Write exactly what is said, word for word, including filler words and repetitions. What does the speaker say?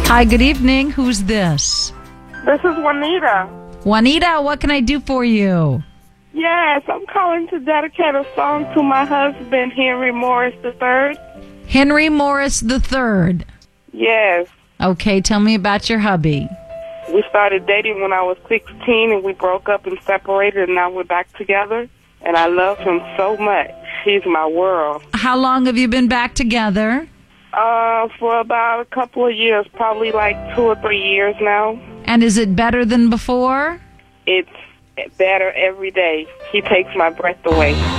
Hi, good evening. Who's this? This is Juanita. Juanita, what can I do for you? Yes, I'm calling to dedicate a song to my husband, Henry Morris the third. Henry Morris the third. Yes. Okay, tell me about your hubby. We started dating when I was sixteen, and we broke up and separated, and now we're back together. And I love him so much. He's my world. How long have you been back together? Uh, for about a couple of years, probably like two or three years now. And is it better than before? It's better every day. He takes my breath away.